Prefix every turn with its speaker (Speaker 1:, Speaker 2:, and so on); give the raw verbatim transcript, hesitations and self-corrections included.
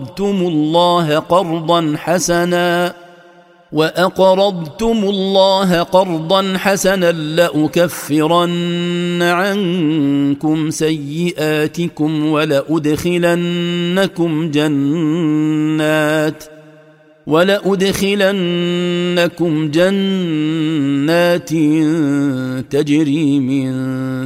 Speaker 1: وأقرضتم الله قرضا حسنا وأقرضتم الله قرضا حسنا لأكفرن عنكم سيئاتكم ولأدخلنكم جنات ولأدخلنكم جنات تجري من